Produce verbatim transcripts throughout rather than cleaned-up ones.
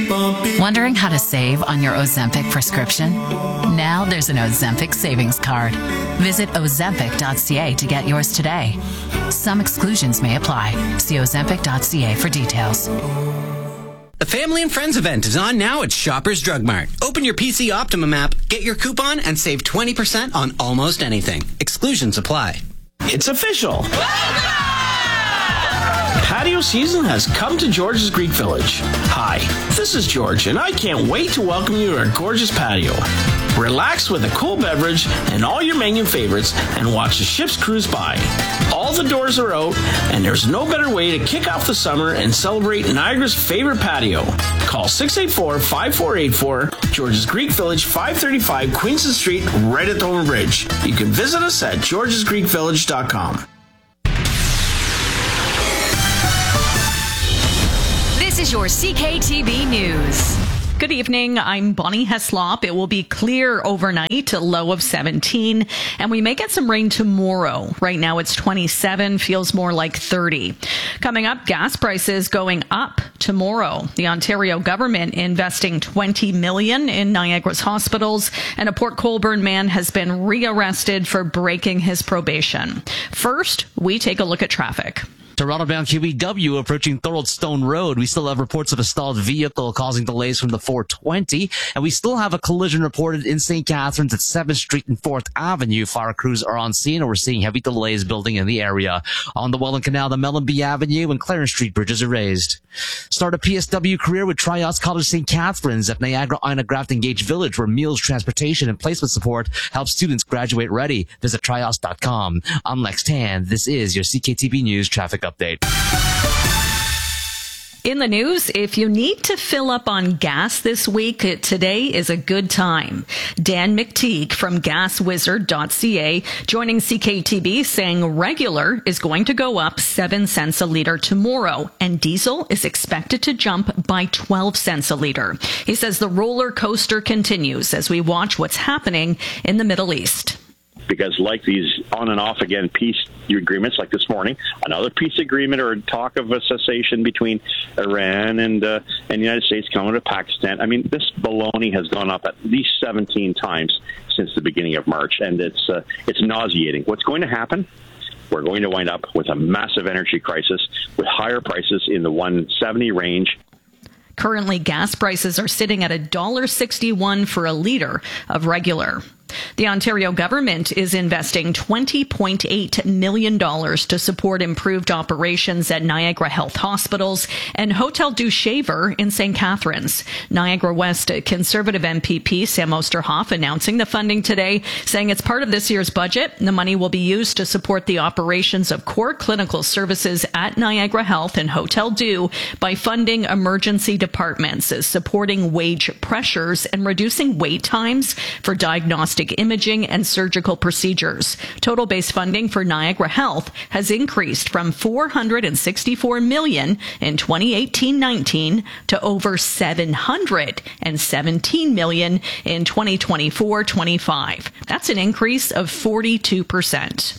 Wondering how to save on your Ozempic prescription? Now there's an Ozempic savings card. Visit ozempic dot c a to get yours today. Some exclusions may apply. See ozempic dot c a for details. The Family and Friends event is on now at Shoppers Drug Mart. Open your P C Optimum app, get your coupon, and save twenty percent on almost anything. Exclusions apply. It's official. Patio season has come to George's Greek Village. Hi, this is George, and I can't wait to welcome you to our gorgeous patio. Relax with a cool beverage and all your menu favorites and watch the ships cruise by. All the doors are out, and there's no better way to kick off the summer and celebrate Niagara's favorite patio. Call six eight four, five four eight four, George's Greek Village, five thirty-five Queenston Street, right at Thornton Bridge. You can visit us at georges greek village dot com. This is your C K T B News. Good evening. I'm Bonnie Heslop. It will be clear overnight, a low of seventeen, and we may get some rain tomorrow. Right now it's twenty-seven, feels more like thirty. Coming up, gas prices going up tomorrow. The Ontario government investing twenty million dollars in Niagara's hospitals, and a Port Colborne man has been rearrested for breaking his probation. First, we take a look at traffic. Toronto-bound Q E W approaching Thorold Stone Road. We still have reports of a stalled vehicle causing delays from the four twenty, and we still have a collision reported in Saint Catharines at seventh Street and fourth Avenue. Fire crews are on scene, and we're seeing heavy delays building in the area. On the Welland Canal, the Mellenby Avenue and Clarence Street bridges are raised. Start a P S W career with Trios College Saint Catharines at Niagara Ina Graft Engage Village, where meals, transportation, and placement support help students graduate ready. Visit trios dot com. I'm Lex Tan. This is your C K T B News traffic update. In the news, if you need to fill up on gas this week, today is a good time. Dan McTeague from gas wizard dot c a joining C K T B saying regular is going to go up seven cents a litre tomorrow, and diesel is expected to jump by twelve cents a litre. He says the roller coaster continues as we watch what's happening in the Middle East. Because like these on and off again peace agreements, like this morning, another peace agreement or talk of a cessation between Iran and uh, and the United States coming to Pakistan. I mean, this baloney has gone up at least seventeen times since the beginning of March, and it's uh, it's nauseating. What's going to happen? We're going to wind up with a massive energy crisis with higher prices in the one seventy range. Currently, gas prices are sitting at one dollar sixty-one for a litre of regular. The Ontario government is investing twenty point eight million dollars to support improved operations at Niagara Health Hospitals and Hotel du Shaver in Saint Catharines. Niagara West Conservative M P P Sam Osterhoff announcing the funding today, saying it's part of this year's budget. The money will be used to support the operations of core clinical services at Niagara Health and Hotel Du by funding emergency departments, supporting wage pressures, and reducing wait times for diagnostic imaging and surgical procedures. Total base funding for Niagara Health has increased from four hundred sixty-four million dollars in twenty eighteen nineteen to over seven hundred seventeen million dollars in twenty twenty-four twenty-five. That's an increase of forty-two percent.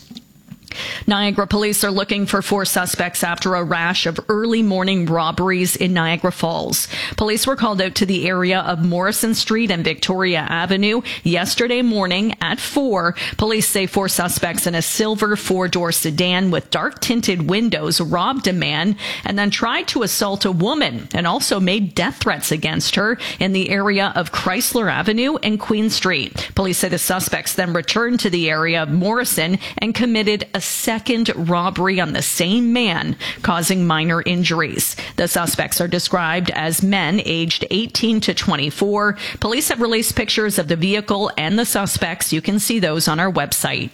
Niagara police are looking for four suspects after a rash of early morning robberies in Niagara Falls. Police were called out to the area of Morrison Street and Victoria Avenue yesterday morning at four. Police say four suspects in a silver four-door sedan with dark-tinted windows robbed a man and then tried to assault a woman and also made death threats against her in the area of Chrysler Avenue and Queen Street. Police say the suspects then returned to the area of Morrison and committed a second robbery on the same man, causing minor injuries. The suspects are described as men aged eighteen to twenty-four. Police have released pictures of the vehicle and the suspects. You can see those on our website.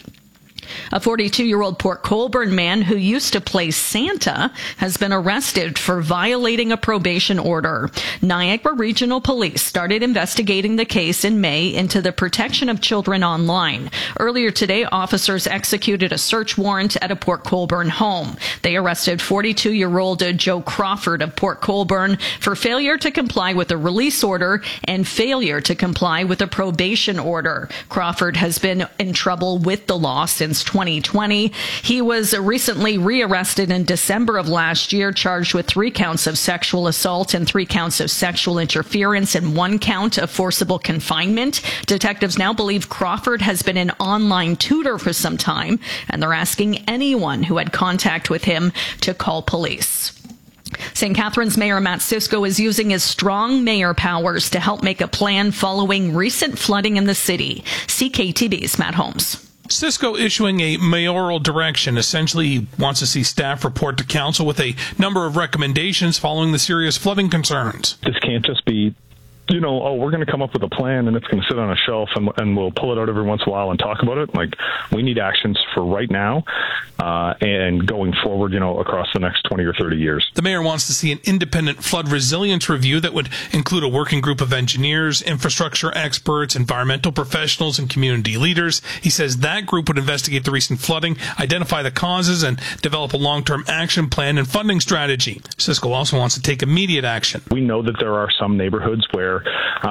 A forty-two-year-old Port Colborne man who used to play Santa has been arrested for violating a probation order. Niagara Regional Police started investigating the case in May into the protection of children online. Earlier today, officers executed a search warrant at a Port Colborne home. They arrested forty-two-year-old Joe Crawford of Port Colborne for failure to comply with a release order and failure to comply with a probation order. Crawford has been in trouble with the law since since twenty twenty. He was recently rearrested in December of last year, charged with three counts of sexual assault and three counts of sexual interference and one count of forcible confinement. Detectives now believe Crawford has been an online tutor for some time, and they're asking anyone who had contact with him to call police. Saint Catharines Mayor Matt Cisco is using his strong mayor powers to help make a plan following recent flooding in the city. C K T V's Matt Holmes. Cisco issuing a mayoral direction. Essentially, he wants to see staff report to council with a number of recommendations following the serious flooding concerns. This can't just be, you know, oh, we're going to come up with a plan and it's going to sit on a shelf and, and we'll pull it out every once in a while and talk about it. Like, we need actions for right now uh, and going forward, you know, across the next twenty or thirty years. The mayor wants to see an independent flood resilience review that would include a working group of engineers, infrastructure experts, environmental professionals, and community leaders. He says that group would investigate the recent flooding, identify the causes, and develop a long-term action plan and funding strategy. Cisco also wants to take immediate action. We know that there are some neighborhoods where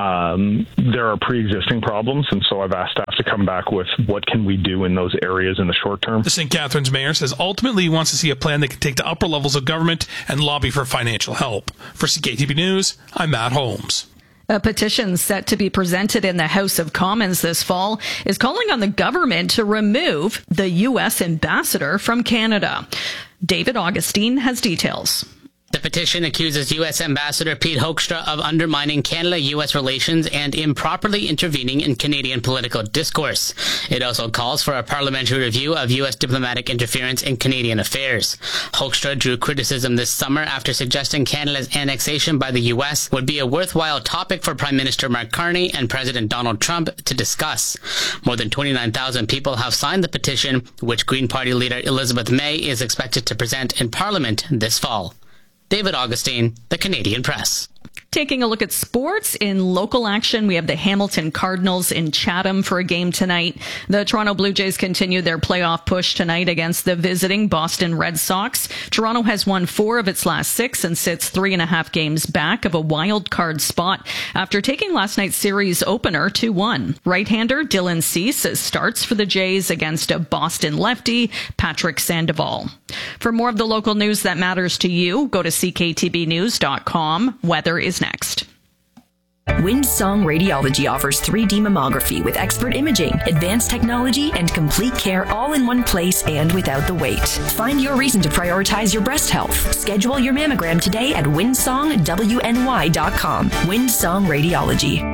um, there are pre-existing problems, and so I've asked staff to come back with what can we do in those areas in the short term. The Saint Catharines mayor says ultimately he wants to see a plan that can take to upper levels of government and lobby for financial help. For C K T V News, I'm Matt Holmes. A petition set to be presented in the House of Commons this fall is calling on the government to remove the U S ambassador from Canada. David Augustine has details. The petition accuses U S Ambassador Pete Hoekstra of undermining Canada-U S relations and improperly intervening in Canadian political discourse. It also calls for a parliamentary review of U S diplomatic interference in Canadian affairs. Hoekstra drew criticism this summer after suggesting Canada's annexation by the U S would be a worthwhile topic for Prime Minister Mark Carney and President Donald Trump to discuss. More than twenty-nine thousand people have signed the petition, which Green Party leader Elizabeth May is expected to present in Parliament this fall. David Augustine, The Canadian Press. Taking a look at sports in local action, we have the Hamilton Cardinals in Chatham for a game tonight. The Toronto Blue Jays continue their playoff push tonight against the visiting Boston Red Sox. Toronto has won four of its last six and sits three and a half games back of a wild card spot after taking last night's series opener two one. Right-hander Dylan Cease starts for the Jays against a Boston lefty, Patrick Sandoval. For more of the local news that matters to you, go to c k t b news dot com. Weather is next. Windsong Radiology offers three D mammography with expert imaging, advanced technology, and complete care all in one place and without the wait. Find your reason to prioritize your breast health. Schedule your mammogram today at windsong w n y dot com. Windsong Radiology.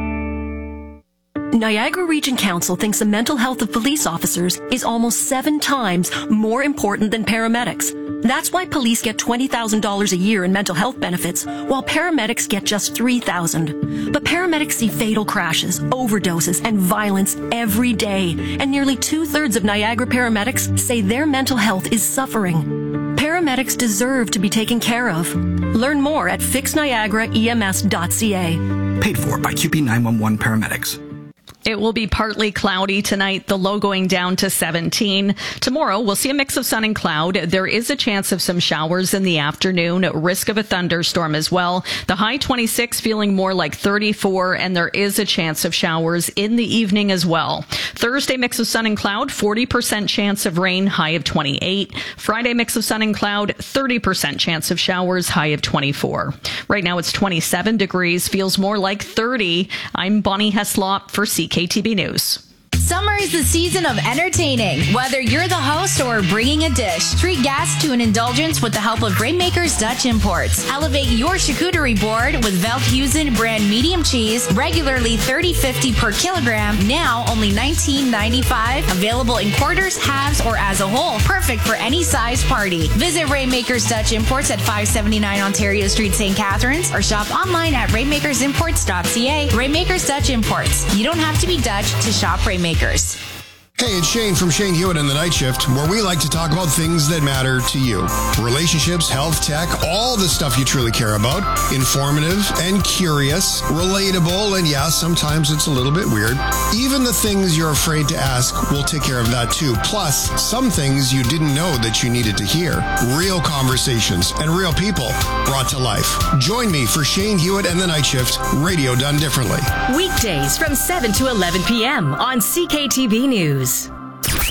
Niagara Region Council thinks the mental health of police officers is almost seven times more important than paramedics. That's why police get twenty thousand dollars a year in mental health benefits, while paramedics get just three thousand dollars. But paramedics see fatal crashes, overdoses, and violence every day, and nearly two-thirds of Niagara paramedics say their mental health is suffering. Paramedics deserve to be taken care of. Learn more at fix niagara e m s dot c a. Paid for by Q P nine one one Paramedics. It will be partly cloudy tonight, the low going down to seventeen. Tomorrow, we'll see a mix of sun and cloud. There is a chance of some showers in the afternoon, risk of a thunderstorm as well. The high twenty-six, feeling more like thirty-four, and there is a chance of showers in the evening as well. Thursday, mix of sun and cloud, forty percent chance of rain, high of twenty-eight. Friday, mix of sun and cloud, thirty percent chance of showers, high of twenty-four. Right now, it's twenty-seven degrees, feels more like thirty. I'm Bonnie Heslop for C K T B News. Summer is the season of entertaining. Whether you're the host or bringing a dish, treat guests to an indulgence with the help of Rainmakers Dutch Imports. Elevate your charcuterie board with Veldhuizen brand medium cheese, regularly thirty fifty per kilogram, now only nineteen ninety-five. Available in quarters, halves, or as a whole. Perfect for any size party. Visit Rainmakers Dutch Imports at five seventy-nine Ontario Street, Saint Catharines, or shop online at rainmakers imports dot c a. Rainmakers Dutch Imports. You don't have to be Dutch to shop Rainmakers. Hey, it's Shane from Shane Hewitt and the Night Shift, where we like to talk about things that matter to you. Relationships, health, tech, all the stuff you truly care about. Informative and curious, relatable, and yeah, sometimes it's a little bit weird. Even the things you're afraid to ask, we'll take care of that too. Plus, some things you didn't know that you needed to hear. Real conversations and real people brought to life. Join me for Shane Hewitt and the Night Shift, radio done differently. Weekdays from seven to eleven p.m. on C K T B News.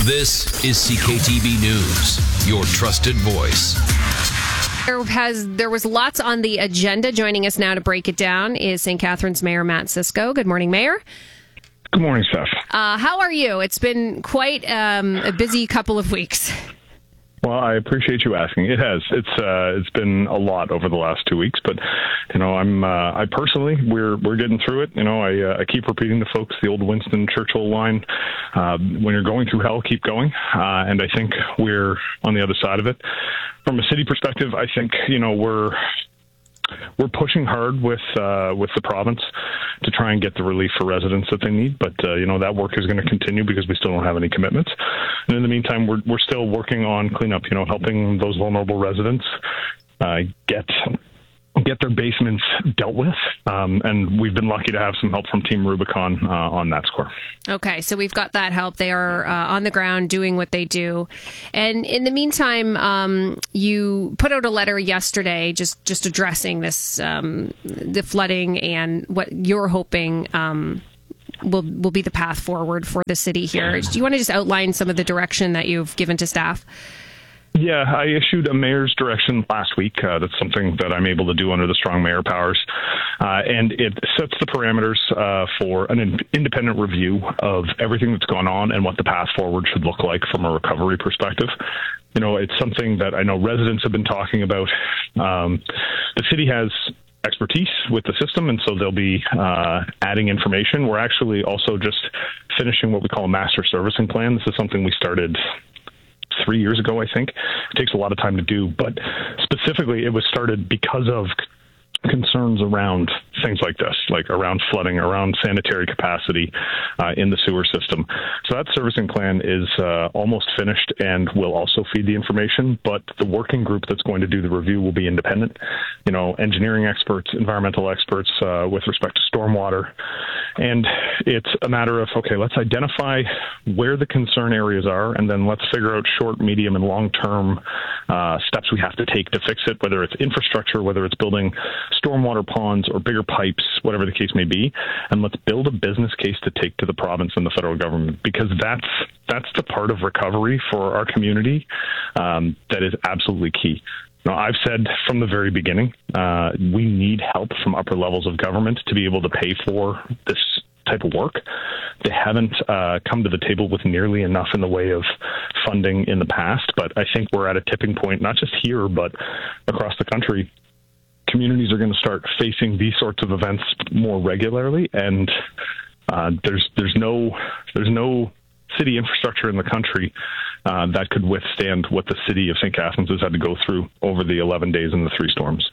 This is C K T V News, your trusted voice. There has there was lots on the agenda. Joining us now to break it down is Saint Catharines Mayor Matt Cisco. Good morning, Mayor. Good morning, Steph. Uh, how are you? It's been quite um, a busy couple of weeks. Well, I appreciate you asking. It has. It's uh, it's been a lot over the last two weeks, but you know, I'm uh, I personally we're we're getting through it. You know, I uh, I keep repeating to folks the old Winston Churchill line: uh, "When you're going through hell, keep going." Uh, and I think we're on the other side of it. From a city perspective, I think you know we're. We're pushing hard with uh, with the province to try and get the relief for residents that they need, but uh, you know that work is going to continue because we still don't have any commitments. And in the meantime, we're we're still working on cleanup. You know, helping those vulnerable residents uh, get get their basements dealt with, um, and we've been lucky to have some help from Team Rubicon uh, on that score. Okay, so we've got that help. They are uh, on the ground doing what they do. And in the meantime, um, you put out a letter yesterday just, just addressing this, um, the flooding and what you're hoping um, will will be the path forward for the city here. Do you want to just outline some of the direction that you've given to staff? Yeah, I issued a mayor's direction last week. Uh, that's something that I'm able to do under the strong mayor powers. Uh, and it sets the parameters uh, for an in- independent review of everything that's gone on and what the path forward should look like from a recovery perspective. You know, it's something that I know residents have been talking about. Um, the city has expertise with the system, and so they'll be uh, adding information. We're actually also just finishing what we call a master servicing plan. This is something we started three years ago, I think. It takes a lot of time to do, but specifically it was started because of concerns around things like this, like around flooding, around sanitary capacity uh, in the sewer system. So that servicing plan is uh, almost finished and will also feed the information, but the working group that's going to do the review will be independent. You know, engineering experts, environmental experts uh, with respect to stormwater. And it's a matter of, okay, let's identify where the concern areas are, and then let's figure out short, medium, and long-term uh, steps we have to take to fix it, whether it's infrastructure, whether it's building stormwater ponds or bigger pipes, whatever the case may be, and let's build a business case to take to the province and the federal government, because that's that's the part of recovery for our community um, that is absolutely key. Now, I've said from the very beginning, uh, we need help from upper levels of government to be able to pay for this type of work. They haven't uh, come to the table with nearly enough in the way of funding in the past, but I think we're at a tipping point, not just here, but across the country. Communities are going to start facing these sorts of events more regularly, and uh, there's there's no there's no city infrastructure in the country uh, that could withstand what the city of Saint Catharines has had to go through over the eleven days and the three storms.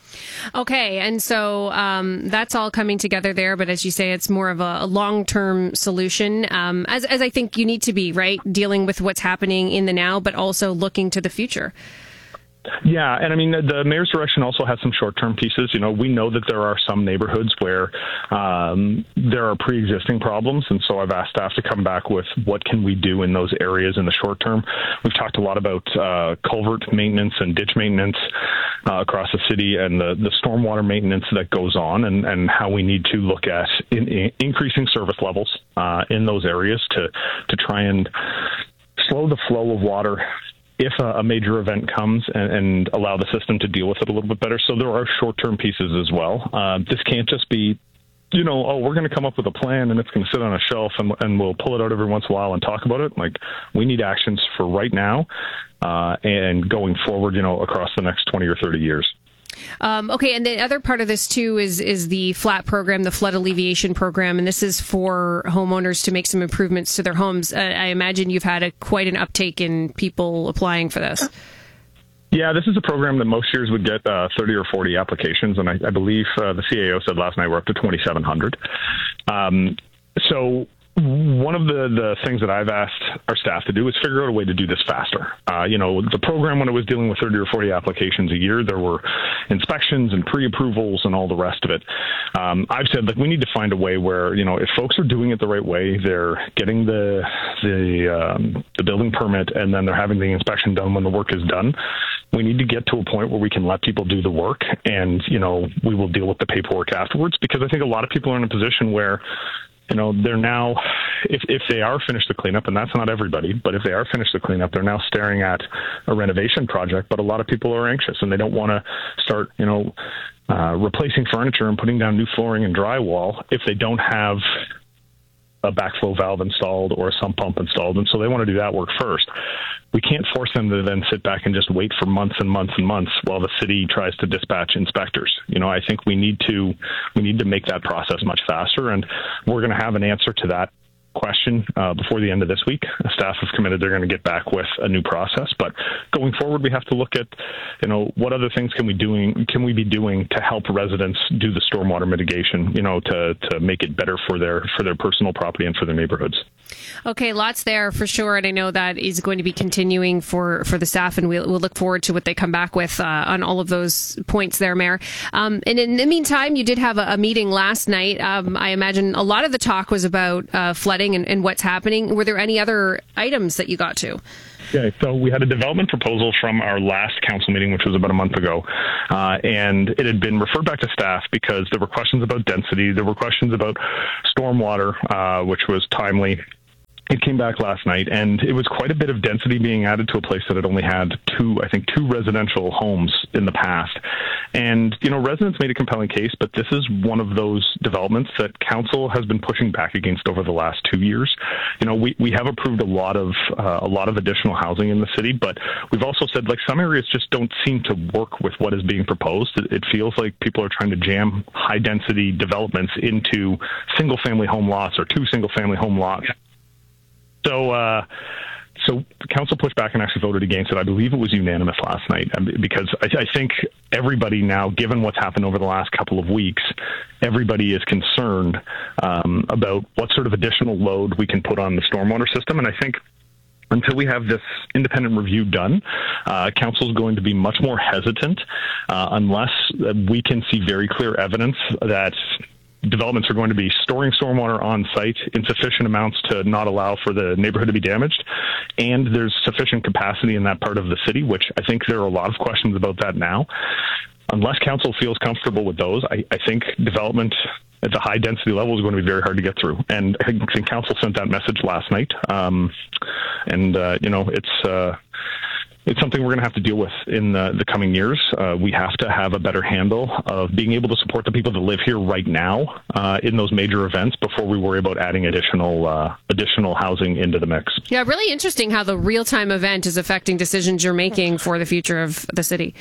Okay, and so um, that's all coming together there, but as you say, it's more of a, a long-term solution, um, as, as I think you need to be, right? Dealing with what's happening in the now, but also looking to the future. Yeah, and I mean, the mayor's direction also has some short-term pieces. You know, we know that there are some neighborhoods where um, there are pre-existing problems, and so I've asked staff to come back with what can we do in those areas in the short term. We've talked a lot about uh, culvert maintenance and ditch maintenance uh, across the city, and the, the stormwater maintenance that goes on, and, and how we need to look at in, in increasing service levels uh, in those areas to to try and slow the flow of water if a, a major event comes, and, and allow the system to deal with it a little bit better. So there are short-term pieces as well. Uh, this can't just be, you know, oh, we're going to come up with a plan and it's going to sit on a shelf and, and we'll pull it out every once in a while and talk about it. Like, we need actions for right now uh, and going forward, you know, across the next twenty or thirty years. Um, okay, and the other part of this too is is the FLAT program, the flood alleviation program, and this is for homeowners to make some improvements to their homes. Uh, I imagine you've had a, quite an uptake in people applying for this. Yeah, this is a program that most years would get uh, thirty or forty applications, and I, I believe uh, the C A O said last night we're up to twenty-seven hundred. Um, so one of the, the things that I've asked our staff to do is figure out a way to do this faster. Uh, you know, the program, when it was dealing with thirty or forty applications a year, there were inspections and pre-approvals and all the rest of it. Um, I've said, like, we need to find a way where, you know, if folks are doing it the right way, they're getting the the um, the building permit, and then they're having the inspection done when the work is done. We need to get to a point where we can let people do the work, and, you know, we will deal with the paperwork afterwards, because I think a lot of people are in a position where you know, they're now, if, if they are finished the cleanup, and that's not everybody, but if they are finished the cleanup, they're now staring at a renovation project. But a lot of people are anxious and they don't want to start, you know, uh, replacing furniture and putting down new flooring and drywall if they don't have a backflow valve installed or a sump pump installed. And so they want to do that work first. We can't force them to then sit back and just wait for months and months and months while the city tries to dispatch inspectors. You know, I think we need to we need to make that process much faster, and we're going to have an answer to that question uh, before the end of this week. Staff have committed they're going to get back with a new process, but going forward, we have to look at, you know, what other things can we doing can we be doing to help residents do the stormwater mitigation, you know, to to make it better for their for their personal property and for their neighborhoods. Okay, lots there for sure, and I know that is going to be continuing for, for the staff, and we'll, we'll look forward to what they come back with uh, on all of those points there, Mayor. Um, and in the meantime, you did have a, a meeting last night. Um, I imagine a lot of the talk was about uh, flooding and, and what's happening. Were there any other items that you got to? Yeah, so we had a development proposal from our last council meeting, which was about a month ago, uh, and it had been referred back to staff because there were questions about density, there were questions about stormwater, uh, which was timely. It came back last night, and it was quite a bit of density being added to a place that had only had two, I think, two residential homes in the past. And, you know, residents made a compelling case, but this is one of those developments that council has been pushing back against over the last two years. You know, we, we have approved a lot of uh, a lot of additional housing in the city, but we've also said, like, some areas just don't seem to work with what is being proposed. It, it feels like people are trying to jam high-density developments into single-family home lots or two single-family home lots. So, uh, so council pushed back and actually voted against it. I believe it was unanimous last night because I, I think everybody now, given what's happened over the last couple of weeks, everybody is concerned um, about what sort of additional load we can put on the stormwater system. And I think until we have this independent review done, uh, council is going to be much more hesitant uh, unless we can see very clear evidence that developments are going to be storing stormwater on site in sufficient amounts to not allow for the neighborhood to be damaged. And there's sufficient capacity in that part of the city, which I think there are a lot of questions about that now. Unless council feels comfortable with those, I, I think development at the high density level is going to be very hard to get through. And I think council sent that message last night. Um, and, uh, you know, it's, uh, It's something we're going to have to deal with in the, the coming years. Uh, we have to have a better handle of being able to support the people that live here right now uh, in those major events before we worry about adding additional uh, additional housing into the mix. Yeah, really interesting how the real-time event is affecting decisions you're making for the future of the city.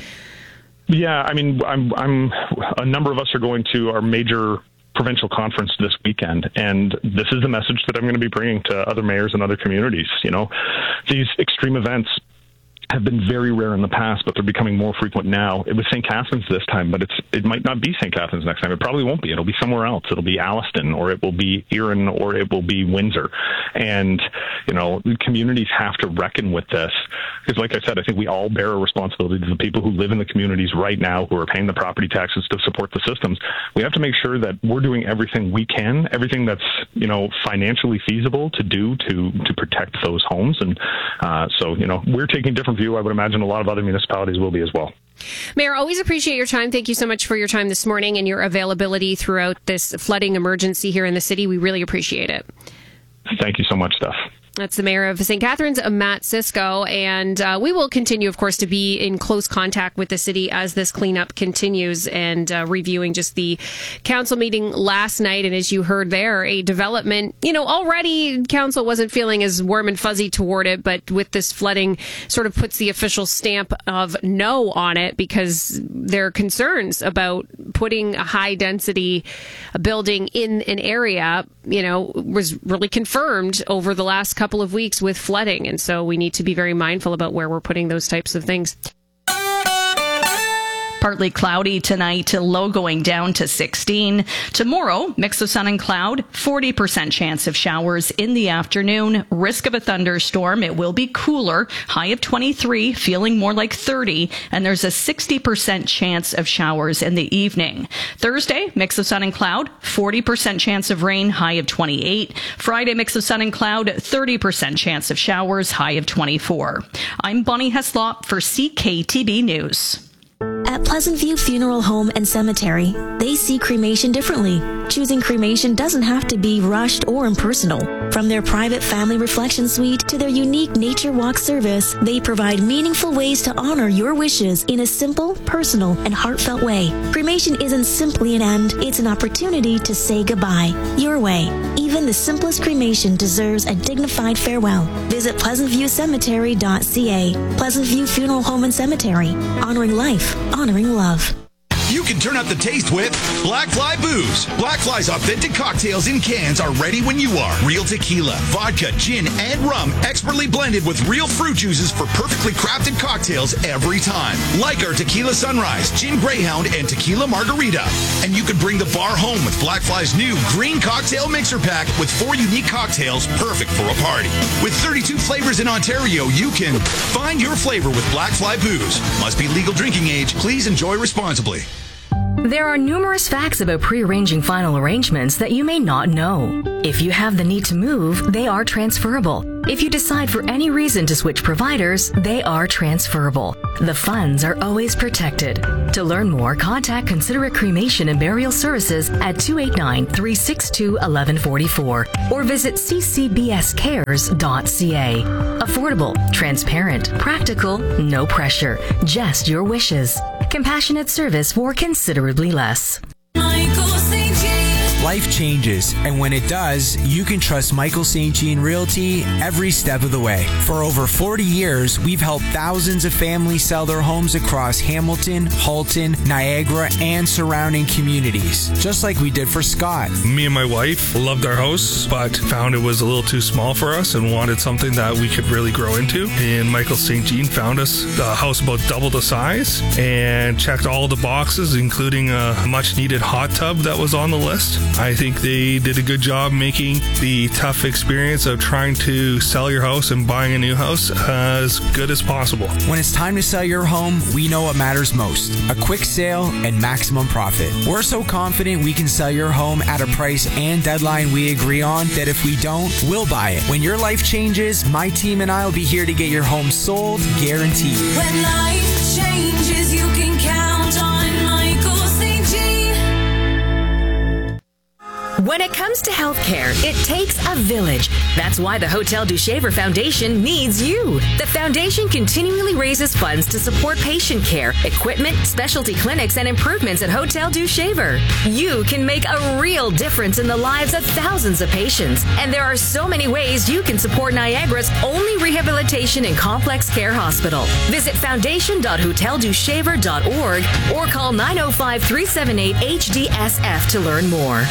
Yeah, I mean, I'm, I'm a number of us are going to our major provincial conference this weekend, and this is the message that I'm going to be bringing to other mayors and other communities. You know, these extreme events have been very rare in the past, but they're becoming more frequent now. It was Saint Catharines this time, but it's it might not be Saint Catharines next time. It probably won't be. It'll be somewhere else. It'll be Alliston, or it will be Erin, or it will be Windsor. And, you know, communities have to reckon with this. Because like I said, I think we all bear a responsibility to the people who live in the communities right now who are paying the property taxes to support the systems. We have to make sure that we're doing everything we can, everything that's, you know, financially feasible to do to, to protect those homes. And uh, so, you know, we're taking different view. I would imagine a lot of other municipalities will be as well. Mayor, always appreciate your time. Thank you so much for your time this morning and your availability throughout this flooding emergency here in the city. We really appreciate it. Thank you so much, Steph. That's the mayor of Saint Catharines, Matt Cisco, and uh, we will continue, of course, to be in close contact with the city as this cleanup continues, and uh, reviewing just the council meeting last night. And as you heard there, a development, you know, already council wasn't feeling as warm and fuzzy toward it, but with this flooding sort of puts the official stamp of no on it, because there are concerns about putting a high density building in an area, you know, was really confirmed over the last couple of weeks with flooding. And so we need to be very mindful about where we're putting those types of things. Partly cloudy tonight, low going down to sixteen. Tomorrow, mix of sun and cloud, forty percent chance of showers in the afternoon. Risk of a thunderstorm. It will be cooler, high of twenty-three, feeling more like thirty. And there's a sixty percent chance of showers in the evening. Thursday, mix of sun and cloud, forty percent chance of rain, high of twenty-eight. Friday, mix of sun and cloud, thirty percent chance of showers, high of twenty-four. I'm Bonnie Heslop for C K T B News. At Pleasant View Funeral Home and Cemetery, they see cremation differently. Choosing cremation doesn't have to be rushed or impersonal. From their private family reflection suite to their unique nature walk service, they provide meaningful ways to honor your wishes in a simple, personal, and heartfelt way. Cremation isn't simply an end, it's an opportunity to say goodbye. Your way. Even the simplest cremation deserves a dignified farewell. Visit pleasant view cemetery dot c a. Pleasant View Funeral Home and Cemetery. Honoring life, honoring love. You can turn up the taste with Black Fly Booze. Black Fly's authentic cocktails in cans are ready when you are. Real tequila, vodka, gin, and rum, expertly blended with real fruit juices for perfectly crafted cocktails every time. Like our Tequila Sunrise, Gin Greyhound, and Tequila Margarita. And you can bring the bar home with Black Fly's new Green Cocktail Mixer Pack with four unique cocktails perfect for a party. With thirty-two flavors in Ontario, you can find your flavor with Black Fly Booze. Must be legal drinking age. Please enjoy responsibly. There are numerous facts about pre-arranging final arrangements that you may not know. If you have the need to move, they are transferable. If you decide for any reason to switch providers, they are transferable. The funds are always protected. To learn more, contact Considerate Cremation and Burial Services at two eight nine, three six two, one one four four or visit c c b s cares dot c a. Affordable, transparent, practical, no pressure, just your wishes. Compassionate service for considerably less. Life changes, and when it does, you can trust Michael Saint Jean Realty every step of the way. For over forty years, we've helped thousands of families sell their homes across Hamilton, Halton, Niagara, and surrounding communities, just like we did for Scott. Me and my wife loved our house, but found it was a little too small for us and wanted something that we could really grow into. And Michael Saint Jean found us a house about double the size and checked all the boxes, including a much-needed hot tub that was on the list. I think they did a good job making the tough experience of trying to sell your house and buying a new house as good as possible. When it's time to sell your home, we know what matters most: a quick sale and maximum profit. We're so confident we can sell your home at a price and deadline we agree on that if we don't, we'll buy it. When your life changes, my team and I will be here to get your home sold, guaranteed. When life changes, you can count on Michael Saint Jean. When it comes to healthcare, it takes a village. That's why the Hotel du Shaver Foundation needs you. The foundation continually raises funds to support patient care, equipment, specialty clinics, and improvements at Hotel du Shaver. You can make a real difference in the lives of thousands of patients. And there are so many ways you can support Niagara's only rehabilitation and complex care hospital. Visit foundation dot hotel du shaver dot org or call nine oh five, three seven eight, H D S F to learn more.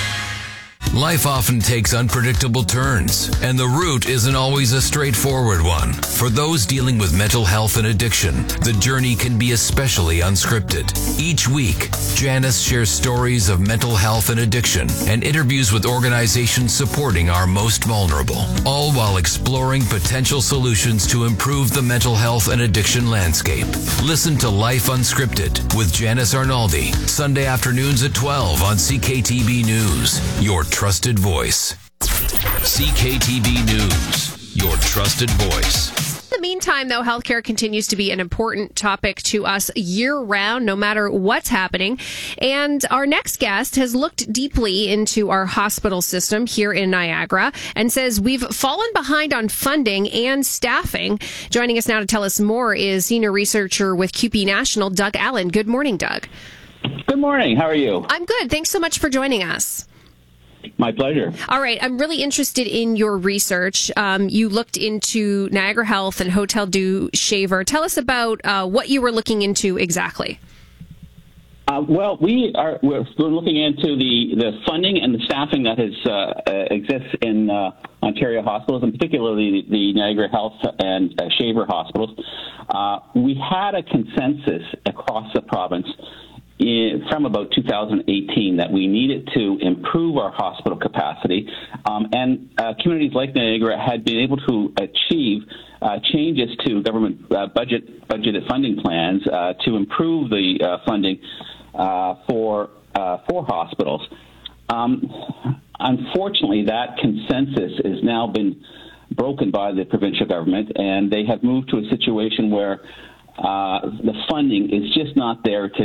Life often takes unpredictable turns, and the route isn't always a straightforward one. For those dealing with mental health and addiction, the journey can be especially unscripted. Each week, Janice shares stories of mental health and addiction and interviews with organizations supporting our most vulnerable, all while exploring potential solutions to improve the mental health and addiction landscape. Listen to Life Unscripted with Janice Arnaldi, Sunday afternoons at twelve on C K T B News, your trusted voice. C K T B News, your trusted voice. In the meantime, though, healthcare continues to be an important topic to us year-round, no matter what's happening. And our next guest has looked deeply into our hospital system here in Niagara and says we've fallen behind on funding and staffing. Joining us now to tell us more is senior researcher with C U P E National, Doug Allen. Good morning, Doug. Good morning. How are you? I'm good. Thanks so much for joining us. My pleasure. All right. I'm really interested in your research. Um, you looked into Niagara Health and Hotel du Shaver. Tell us about uh, what you were looking into exactly. Uh, well, we are we're, we're looking into the, the funding and the staffing that has, uh, uh, exists in uh, Ontario hospitals, and particularly the, the Niagara Health and uh, Shaver hospitals. Uh, we had a consensus across the province In, from about two thousand eighteen that we needed to improve our hospital capacity, um, and uh, communities like Niagara had been able to achieve uh, changes to government uh, budget budgeted funding plans uh, to improve the uh, funding uh, for uh, for hospitals. Um, unfortunately, that consensus has now been broken by the provincial government, and they have moved to a situation where uh, the funding is just not there to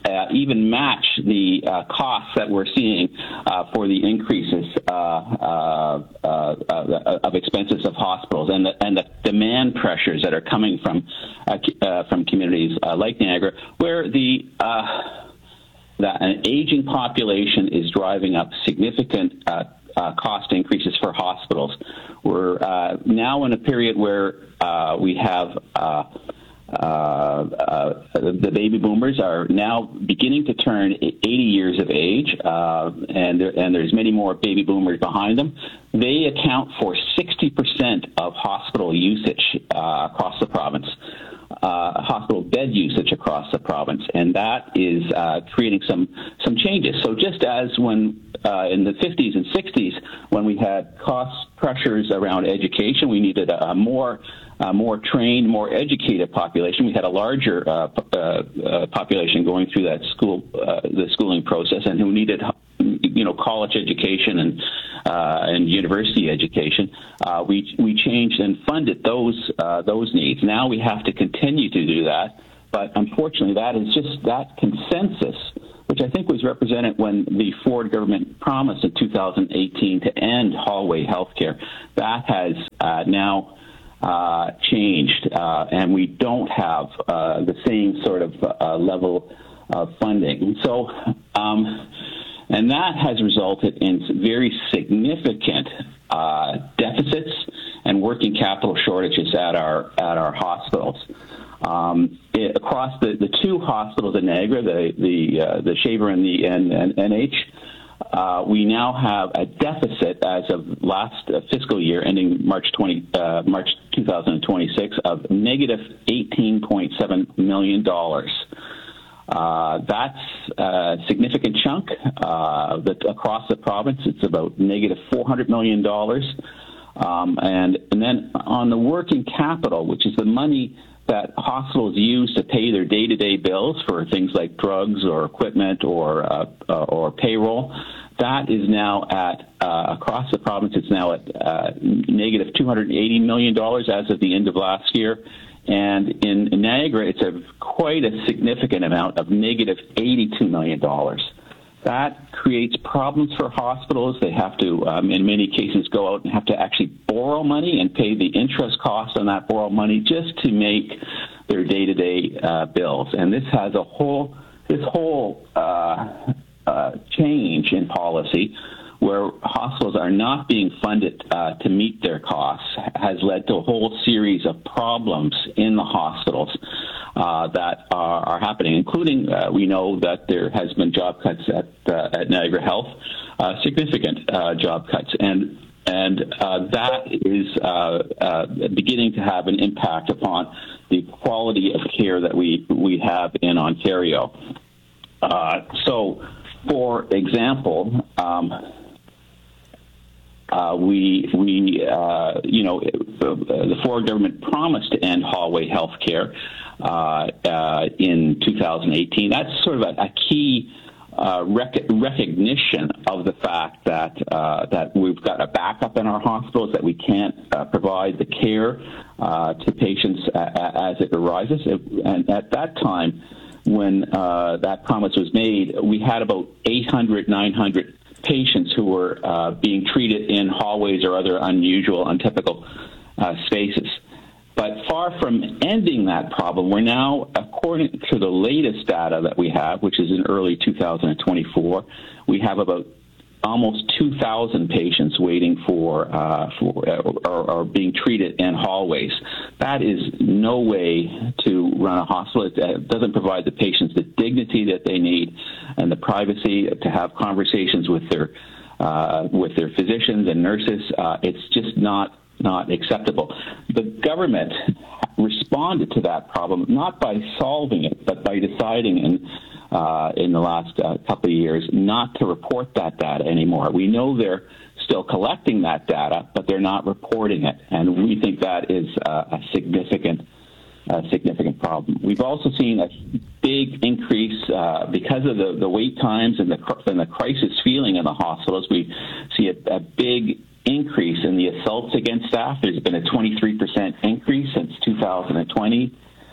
uh, even match the uh, costs that we're seeing uh, for the increases uh, uh, uh, uh, of expenses of hospitals and the, and the demand pressures that are coming from uh, uh, from communities uh, like Niagara, where the uh, that an aging population is driving up significant uh, uh, cost increases for hospitals. We're uh, now in a period where uh, we have uh, Uh, uh, the baby boomers are now beginning to turn eighty years of age, uh, and there, and there's many more baby boomers behind them. They account for sixty percent of hospital usage uh, across the province, uh, hospital bed usage across the province, and that is uh, creating some some changes. So just as when uh, in the fifties and sixties, when we had cost pressures around education, we needed a, a more Uh, more trained, more educated population. We had a larger uh, uh, uh, population going through that school, uh, the schooling process, and who needed, you know, college education and uh, and university education. Uh, we we changed and funded those uh, those needs. Now we have to continue to do that, but unfortunately, that is just that consensus, which I think was represented when the Ford government promised in two thousand eighteen to end hallway healthcare. That has uh, now. Uh, changed, uh, and we don't have uh, the same sort of uh, level of funding. So, um, and that has resulted in very significant uh, deficits and working capital shortages at our at our hospitals. Um, it, across the, the two hospitals in Niagara, the the uh, the Shaver and the and, and N H. Uh, we now have a deficit as of last uh, fiscal year, ending March twenty, uh, March two thousand twenty-six, of negative eighteen point seven million dollars. Uh, that's a significant chunk. Uh, that across the province, it's about negative four hundred million dollars. Um, and, and then on the working capital, which is the money that hospitals use to pay their day-to-day bills for things like drugs or equipment or uh, uh, or payroll, that is now at, uh, across the province, it's now at uh, negative two hundred eighty million dollars as of the end of last year. And in Niagara, it's a quite a significant amount of negative eighty-two million dollars. That creates problems for hospitals. They have to, um, in many cases, go out and have to actually borrow money and pay the interest cost on that borrowed money just to make their day-to-day uh, bills. And this has a whole, this whole uh, uh, change in policy where hospitals are not being funded uh, to meet their costs has led to a whole series of problems in the hospitals uh, that are, are happening, including uh, we know that there has been job cuts at, uh, at Niagara Health, uh, significant uh, job cuts, and and uh, that is uh, uh, beginning to have an impact upon the quality of care that we, we have in Ontario. Uh, so, for example, um, Uh, we, we, uh, you know, the Ford government promised to end hallway health care uh, uh, in two thousand eighteen. That's sort of a, a key uh, rec- recognition of the fact that uh, that we've got a backup in our hospitals, that we can't uh, provide the care uh, to patients a- as it arises. And at that time, when uh, that promise was made, we had about eight hundred, nine hundred patients who were uh, being treated in hallways or other unusual, untypical uh, spaces. But far from ending that problem, we're now, according to the latest data that we have, which is in early two thousand twenty-four, we have about almost two thousand patients waiting for, uh, for or, or being treated in hallways. That is no way to run a hospital. It doesn't provide the patients the dignity that they need and the privacy to have conversations with their uh, with their physicians and nurses. Uh, it's just not not acceptable. The government responded to that problem not by solving it, but by deciding in uh, in the last uh, couple of years not to report that data anymore. We know they're still collecting that data, but they're not reporting it, and we think that is uh, a significant a significant problem. We've also seen a big increase uh, because of the, the wait times and the and the crisis feeling in the hospitals. We see a, a big increase in the assaults against staff. There's been a twenty-three percent increase since two thousand twenty.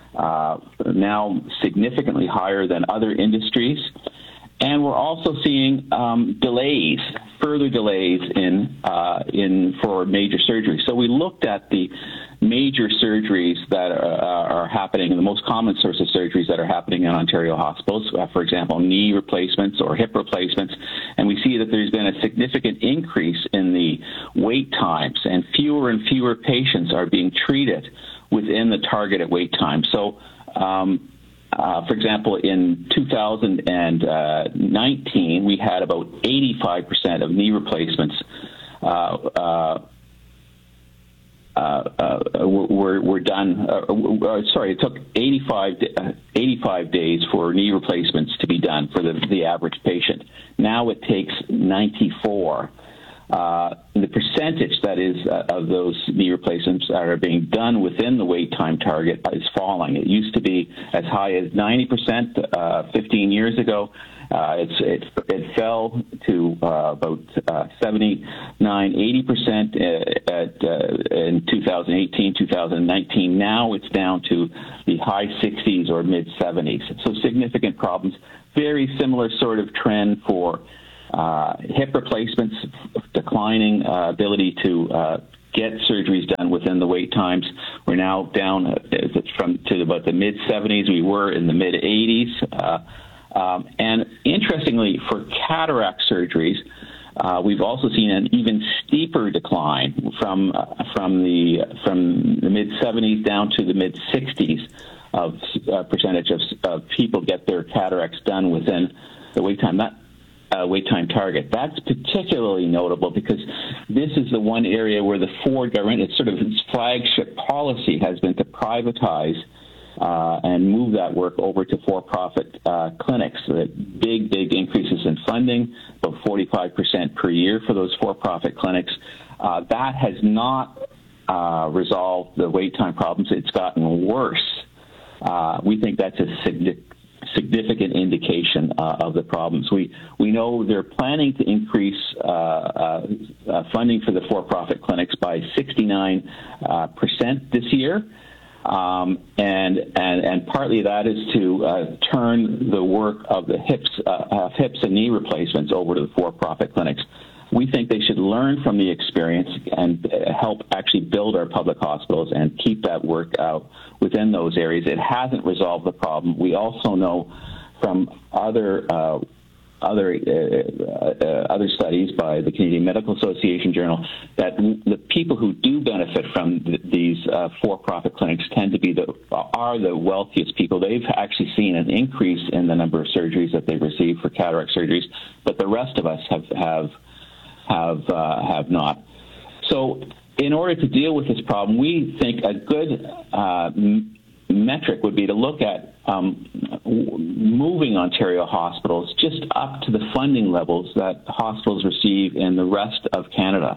uh, now significantly higher than other industries. And we're also seeing um, delays, further delays in uh, in for major surgeries. So we looked at the major surgeries that are, uh, are happening, and the most common source of surgeries that are happening in Ontario hospitals, uh, for example, knee replacements or hip replacements, and we see that there's been a significant increase in the wait times, and fewer and fewer patients are being treated within the targeted wait time. So, um, Uh, for example, in two thousand nineteen, we had about eighty-five percent of knee replacements uh, uh, uh, uh, were, were done. Uh, sorry, it took eighty-five, eighty-five days for knee replacements to be done for the, the average patient. Now it takes ninety-four. Uh, the percentage that is uh, of those knee replacements that are being done within the wait time target is falling. It used to be as high as ninety percent uh, fifteen years ago. Uh, it's, it, it fell to uh, about uh, seventy-nine, eighty percent at, uh, in two thousand eighteen, two thousand nineteen. Now it's down to the high sixties or mid seventies. So significant problems. Very similar sort of trend for Uh, hip replacements, declining uh, ability to uh, get surgeries done within the wait times. We're now down uh, from to about the mid seventies. We were in the mid eighties. Uh, um, and interestingly, for cataract surgeries, uh, we've also seen an even steeper decline from uh, from the from the mid seventies down to the mid sixties of uh, percentage of, of people get their cataracts done within the wait time. That Uh, wait time target. That's particularly notable because this is the one area where the Ford government, its sort of its flagship policy has been to privatize uh, and move that work over to for-profit uh, clinics. So that big, big increases in funding, about forty-five percent per year for those for-profit clinics. Uh, that has not uh, resolved the wait time problems. It's gotten worse. Uh, we think that's a significant significant indication uh, of the problems. We we know they're planning to increase uh, uh, uh, funding for the for-profit clinics by sixty-nine percent uh, this year, um, and and and partly that is to uh, turn the work of the hips uh, of hips and knee replacements over to the for-profit clinics. We think they should learn from the experience and help actually build our public hospitals and keep that work out within those areas. It hasn't resolved the problem. We also know from other uh, other uh, uh, other studies by the Canadian Medical Association Journal that the people who do benefit from th- these uh, for-profit clinics tend to be the are the wealthiest people. They've actually seen an increase in the number of surgeries that they receive for cataract surgeries, but the rest of us have have have uh, have not. So in order to deal with this problem, we think a good uh, m- metric would be to look at um, w- moving Ontario hospitals just up to the funding levels that hospitals receive in the rest of Canada.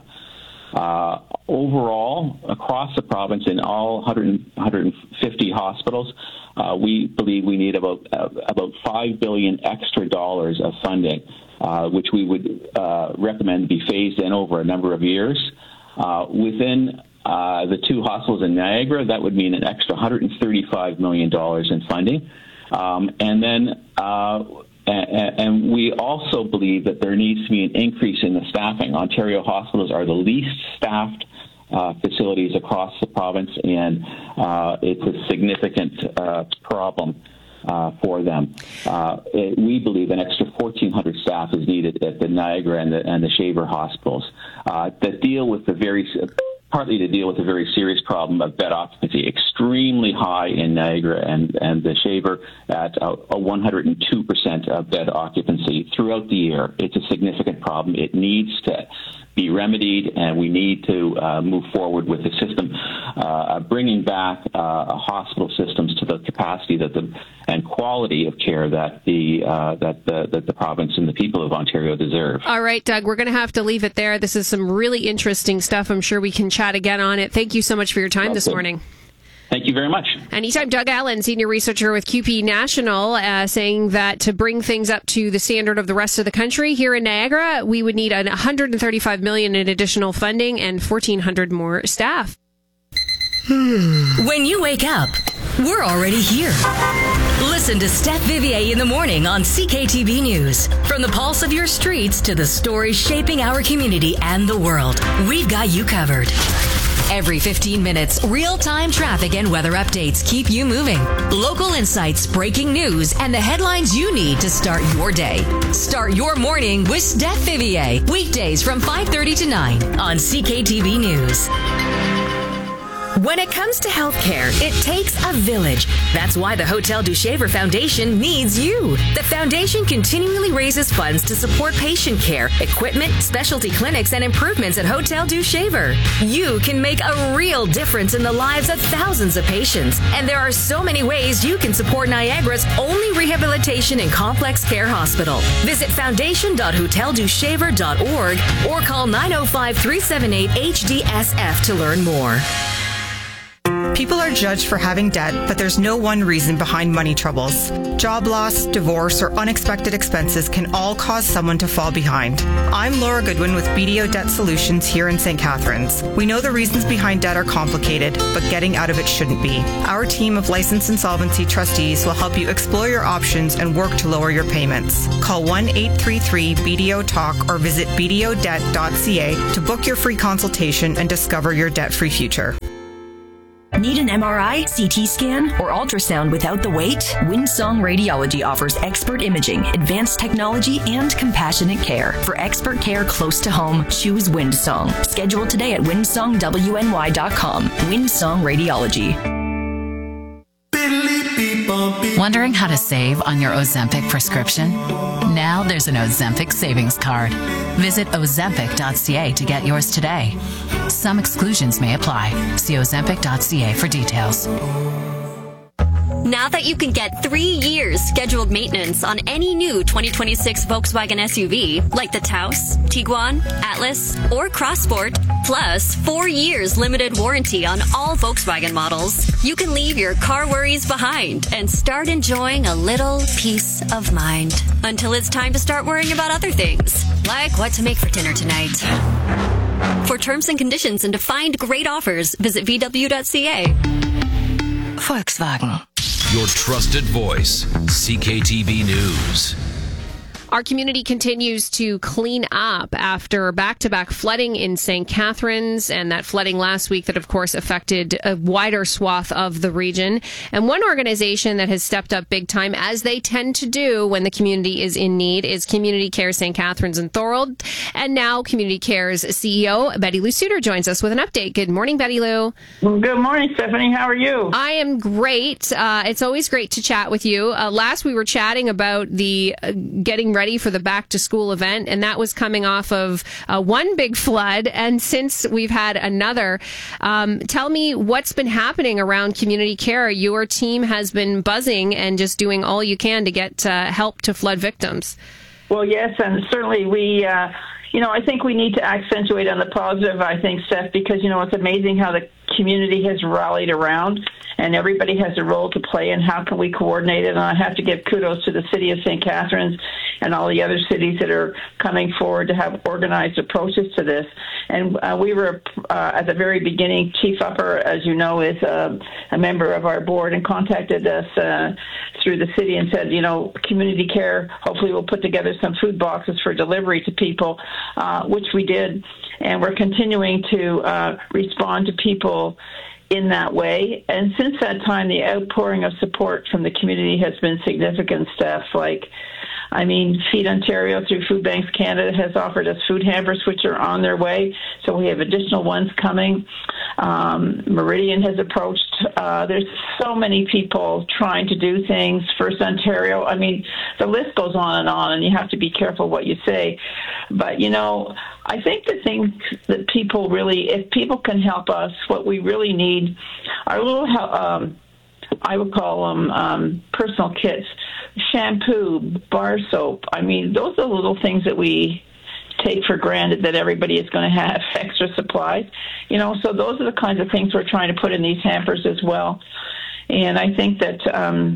Uh, overall, across the province, in all one hundred, one hundred fifty hospitals, uh, we believe we need about uh, about five billion dollars extra dollars of funding, uh, which we would uh, recommend be phased in over a number of years. Uh, within uh, the two hospitals in Niagara, that would mean an extra one hundred thirty-five million dollars in funding. Um, and then uh, and, and we also believe that there needs to be an increase in the staffing. Ontario hospitals are the least staffed uh, facilities across the province, and uh, it's a significant uh, problem uh, for them. Uh, it, we believe an extra fourteen hundred staff is needed at the Niagara and the, and the Shaver hospitals uh, that deal with the very, partly to deal with the very serious problem of bed occupancy, extremely high in Niagara and, and the Shaver at a, a one hundred two percent of bed occupancy throughout the year. It's a significant problem. It needs to be remedied, and we need to uh, move forward with the system, uh, bringing back uh, hospital systems to the capacity that the and quality of care that the uh, that the that the province and the people of Ontario deserve. All right, Doug, we're going to have to leave it there. This is some really interesting stuff. I'm sure we can chat again on it. Thank you so much for your time this morning. Thank you very much. Anytime. Doug Allen, senior researcher with Q P National, uh, saying that to bring things up to the standard of the rest of the country here in Niagara, we would need one hundred thirty-five million dollars in additional funding and fourteen hundred more staff. When you wake up, We're already here. Listen to Steph Vivier in the morning on C K T V News. From the pulse of your streets to the stories shaping our community and the world, we've got you covered. Every fifteen minutes, real-time traffic and weather updates keep you moving. Local insights, breaking news, and the headlines you need to start your day. Start your morning with Steph Vivier. Weekdays from five thirty to nine on C K T V News. When it comes to healthcare, it takes a village. That's why the Hotel du Shaver Foundation needs you. The foundation continually raises funds to support patient care, equipment, specialty clinics, and improvements at Hotel du Shaver. You can make a real difference in the lives of thousands of patients. And there are so many ways you can support Niagara's only rehabilitation and complex care hospital. Visit foundation dot hotel du shaver dot org or call nine oh five, three seven eight, H D S F to learn more. People are judged for having debt, but there's no one reason behind money troubles. Job loss, divorce, or unexpected expenses can all cause someone to fall behind. I'm Laura Goodwin with B D O Debt Solutions here in Saint Catharines. We know the reasons behind debt are complicated, but getting out of it shouldn't be. Our team of licensed insolvency trustees will help you explore your options and work to lower your payments. Call one eight three three B D O talk or visit b d o debt dot c a to book your free consultation and discover your debt-free future. Need an M R I, C T scan, or ultrasound without the wait? Windsong Radiology offers expert imaging, advanced technology, and compassionate care. For expert care close to home, choose Windsong. Schedule today at windsong w n y dot com. Windsong Radiology. Wondering how to save on your Ozempic prescription? Now there's an Ozempic savings card. Visit ozempic dot c a to get yours today. Some exclusions may apply. See ozempic dot c a for details. Now that you can get three years scheduled maintenance on any new twenty twenty-six Volkswagen S U V, like the Taos, Tiguan, Atlas, or Crossport, plus four years limited warranty on all Volkswagen models, you can leave your car worries behind and start enjoying a little peace of mind. Until it's time to start worrying about other things, like what to make for dinner tonight. For terms and conditions and to find great offers, visit v w dot c a. Volkswagen. Your trusted voice, C K T V News. Our community continues to clean up after back-to-back flooding in Saint Catharines, and that flooding last week that, of course, affected a wider swath of the region. And one organization that has stepped up big time, as they tend to do when the community is in need, is Community Care Saint Catharines and Thorold. And now Community Care's C E O, Betty Lou Suter, joins us with an update. Good morning, Betty Lou. Well, good morning, Stephanie. How are you? I am great. Uh, it's always great to chat with you. Uh, last we were chatting about the uh, getting ready for the back to school event, and that was coming off of uh, one big flood, and since we've had another. Um, tell me what's been happening around Community Care. Your team has been buzzing and just doing all you can to get uh, help to flood victims. Well, yes, and certainly we, uh, you know, I think we need to accentuate on the positive, I think, Steph, because, you know, it's amazing how the community has rallied around and everybody has a role to play, and how can we coordinate it? And I have to give kudos to the city of Saint Catharines and all the other cities that are coming forward to have organized approaches to this. And uh, we were, uh, at the very beginning, Chief Upper, as you know, is uh, a member of our board and contacted us uh, through the city and said, you know, Community Care, hopefully we'll put together some food boxes for delivery to people, uh, which we did. And we're continuing to uh, respond to people in that way. And since that time, the outpouring of support from the community has been significant, Steph. Like, I mean, Feed Ontario through Food Banks Canada has offered us food hampers, which are on their way. So we have additional ones coming. Um, Meridian has approached. Uh, there's so many people trying to do things. First Ontario. I mean, the list goes on and on, and you have to be careful what you say. But, you know, I think the thing that people really, if people can help us, what we really need are little, um, I would call them um, personal kits, shampoo, bar soap. I mean, those are the little things that we take for granted that everybody is going to have extra supplies. You know, so those are the kinds of things we're trying to put in these hampers as well. And I think that um,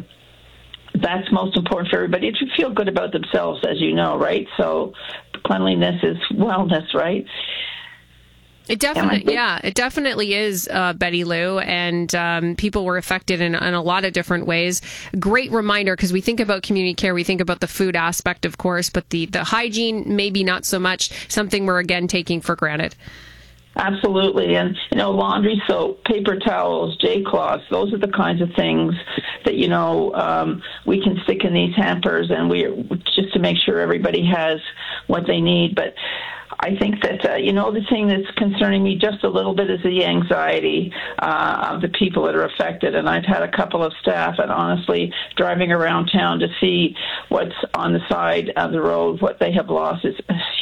that's most important for everybody to feel good about themselves, as you know, right? So cleanliness is wellness, right? It definitely, yeah, it definitely is, uh, Betty Lou, and um, people were affected in, in a lot of different ways. Great reminder, because we think about community care, we think about the food aspect, of course, but the, the hygiene, maybe not so much, something we're, again, taking for granted. Absolutely. And, you know, laundry soap, paper towels, J-cloths, those are the kinds of things that, you know, um, we can stick in these hampers, and we just to make sure everybody has what they need. But I think that, uh, you know, the thing that's concerning me just a little bit is the anxiety uh, of the people that are affected. And I've had a couple of staff, and honestly, driving around town to see what's on the side of the road, what they have lost is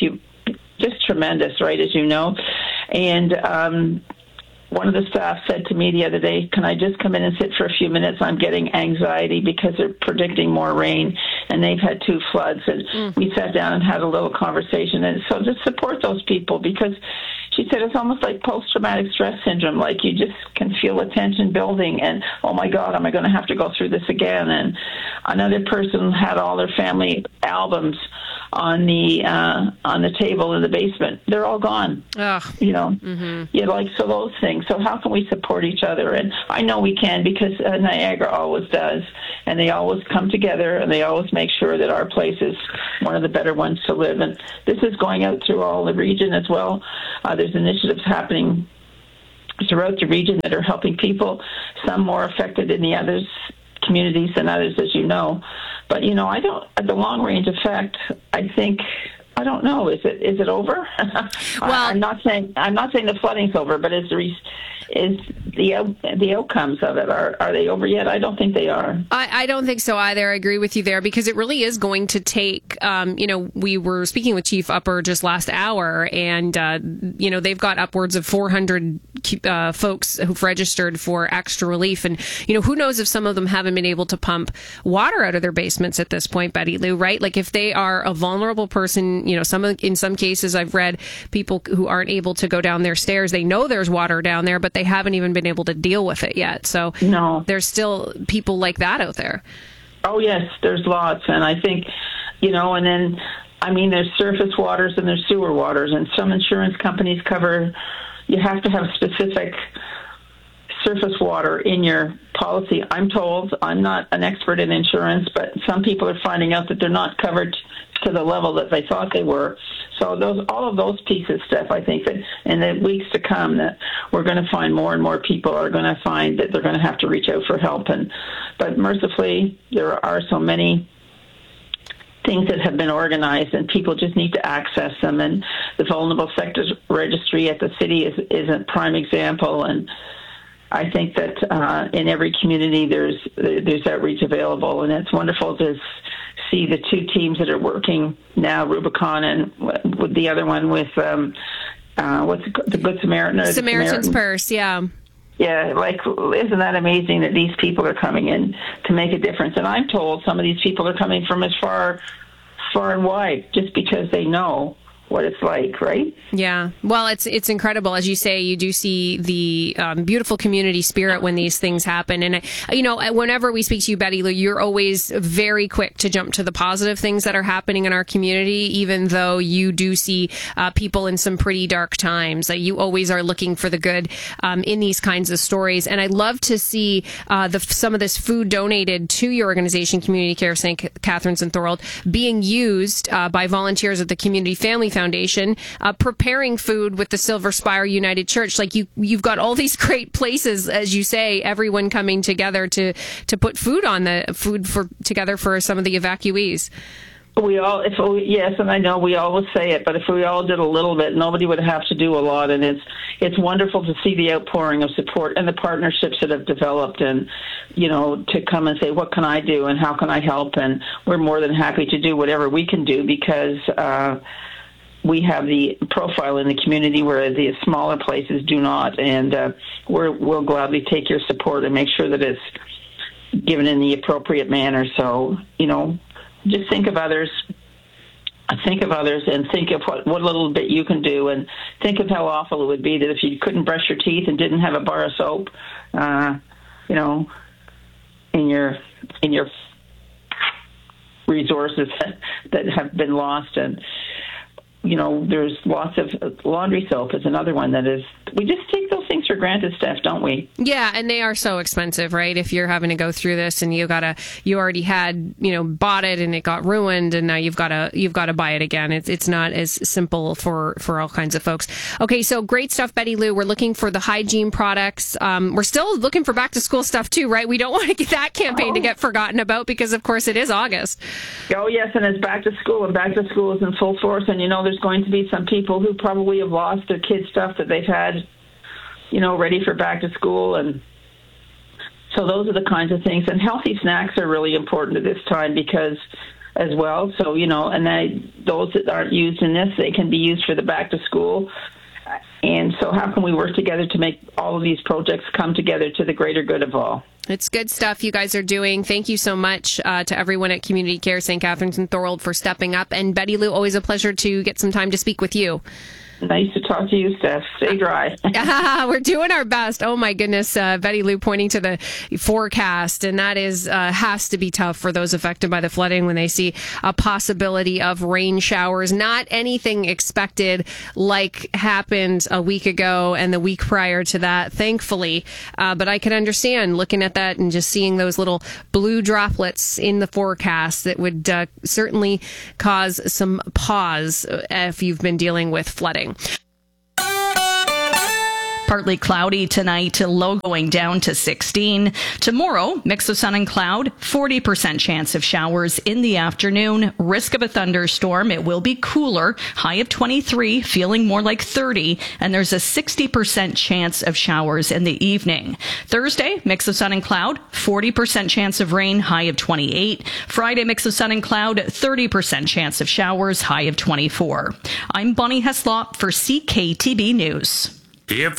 just tremendous, right, as you know. And um, one of the staff said to me the other day, can I just come in and sit for a few minutes? I'm getting anxiety because they're predicting more rain, and they've had two floods. And mm. we sat down and had a little conversation. And so just support those people, because she said it's almost like post-traumatic stress syndrome. Like, you just can feel the tension building, and, oh, my God, am I going to have to go through this again? And another person had all their family albums on the uh, on the table in the basement. They're all gone. Ugh. You know, mm-hmm. yeah, like, so those things. So how can we support each other? And I know we can, because uh, Niagara always does, and they always come together, and they always make sure that our place is one of the better ones to live. And this is going out through all the region as well. Uh, there's initiatives happening throughout the region that are helping people, some more affected in the others communities than others, as you know. But, you know, I don't, the long range effect, I think, I don't know, is it is it over? Well, I'm not saying I'm not saying the flooding's over, but is the re- is the the outcomes of it, are are they over yet? I don't think they are. I, I don't think so either. I agree with you there, because it really is going to take, um, you know, we were speaking with Chief Upper just last hour, and, uh, you know, they've got upwards of four hundred uh, folks who've registered for extra relief. And, you know, who knows if some of them haven't been able to pump water out of their basements at this point, Betty Lou, right? Like, if they are a vulnerable person, you know, some of, in some cases I've read people who aren't able to go down their stairs, they know there's water down there, but they haven't even been able to deal with it yet. So no, there's still people like that out there. Oh, yes, there's lots. And I think, you know, and then, I mean, there's surface waters and there's sewer waters, and some insurance companies cover, you have to have specific surface water in your policy. I'm told, I'm not an expert in insurance, but some people are finding out that they're not covered to the level that they thought they were. So those, all of those pieces of stuff, I think that in the weeks to come, that we're going to find more and more people are going to find that they're going to have to reach out for help. And but mercifully, there are so many things that have been organized, and people just need to access them. And the Vulnerable Sectors Registry at the city is, is a prime example. And I think that uh, in every community there's there's outreach available, and it's wonderful to see the two teams that are working now, Rubicon and with the other one with um, uh, what's it called? The Good Samaritan. Samaritan's Purse, yeah. Yeah, like, isn't that amazing that these people are coming in to make a difference? And I'm told some of these people are coming from as far, far and wide just because they know what it's like, right? Yeah. Well, it's it's incredible. As you say, you do see the um, beautiful community spirit when these things happen. And, you know, whenever we speak to you, Betty Lou, you're always very quick to jump to the positive things that are happening in our community, even though you do see uh, people in some pretty dark times. Uh, you always are looking for the good um, in these kinds of stories. And I love to see uh, the, some of this food donated to your organization, Community Care Saint Catharines and Thorold, being used uh, by volunteers at the Community Family Foundation, uh, preparing food with the Silver Spire United Church. Like, you, you've got all these great places, as you say, everyone coming together to, to put food on the food for together for some of the evacuees. We all, if we, yes, and I know we always say it, but if we all did a little bit, nobody would have to do a lot. And it's it's wonderful to see the outpouring of support and the partnerships that have developed, and, you know, to come and say, what can I do and how can I help? And we're more than happy to do whatever we can do, because uh, we have the profile in the community where the smaller places do not, and uh, we're, we'll gladly take your support and make sure that it's given in the appropriate manner. So, you know, just think of others, think of others, and think of what, what little bit you can do, and think of how awful it would be that if you couldn't brush your teeth and didn't have a bar of soap, uh, you know, in your in your resources that have been lost. And you know, there's lots of laundry soap is another one that is, we just take those things for granted, Steph, don't we? Yeah, and they are so expensive, right? If you're having to go through this and you gotta, you already had, you know, bought it and it got ruined, and now you've got to, you've got to buy it again. It's it's not as simple for for all kinds of folks. Okay, so great stuff, Betty Lou. We're looking for the hygiene products. Um, we're still looking for back to school stuff too, right? We don't want to get that campaign oh. to get forgotten about because, of course, it is August. Oh yes, and it's back to school, and back to school is in full force. And you know, there's going to be some people who probably have lost their kids' stuff that they've had, you know, ready for back to school. And so those are the kinds of things. And healthy snacks are really important at this time because as well. So, you know, and they, those that aren't used in this, they can be used for the back to school. And so how can we work together to make all of these projects come together to the greater good of all? It's good stuff you guys are doing. Thank you so much uh, to everyone at Community Care Saint Catharines and Thorold for stepping up. And Betty Lou, always a pleasure to get some time to speak with you. Nice to talk to you, Steph. Stay dry. We're doing our best. Oh, my goodness. Uh, Betty Lou pointing to the forecast, and that is uh, has to be tough for those affected by the flooding when they see a possibility of rain showers. Not anything expected like happened a week ago and the week prior to that, thankfully. Uh, but I can understand looking at that and just seeing those little blue droplets in the forecast that would uh, certainly cause some pause if you've been dealing with flooding. Partly cloudy tonight, low going down to sixteen. Tomorrow, mix of sun and cloud, forty percent chance of showers in the afternoon. Risk of a thunderstorm. It will be cooler, high of twenty-three, feeling more like thirty. And there's a sixty percent chance of showers in the evening. Thursday, mix of sun and cloud, forty percent chance of rain, high of twenty-eight. Friday, mix of sun and cloud, thirty percent chance of showers, high of twenty-four. I'm Bonnie Heslop for C K T B News. If